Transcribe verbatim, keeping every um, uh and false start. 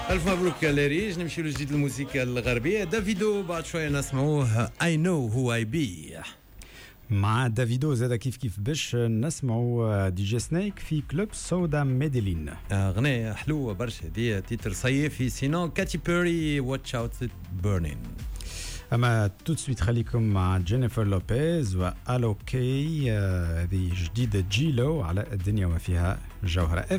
ألف مبروك لاريج. نمشي لجديد الموسيقى الغربية. دافيدو بعد شوية نسمعوه I know who I be. مع دافيدو زاد كيف كيف باش نسمعوا دي جي سنيك في كلوب سودا ميدلين. أغنية حلوة برشا دي تيتر صيفي. سينون كاتي بيري واتش اوت بيرنين. أما تو سويت خليكم مع جينيفر لوبيز وألوكي. هذه جديدة جيلو على الدنيا وما فيها جوهرة.